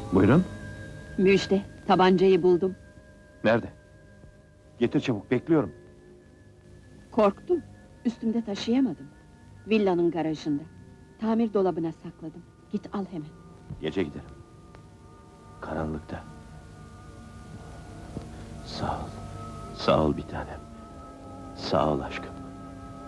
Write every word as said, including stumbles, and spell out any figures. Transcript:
Buyurun. Müjde, tabancayı buldum. Nerede? Getir çabuk, bekliyorum. Korktum, üstümde taşıyamadım. Villanın garajında. Tamir dolabına sakladım. Git al hemen. Gece giderim. Karanlıkta. Sağ ol. Sağ ol bir tanem. Sağ ol aşkım.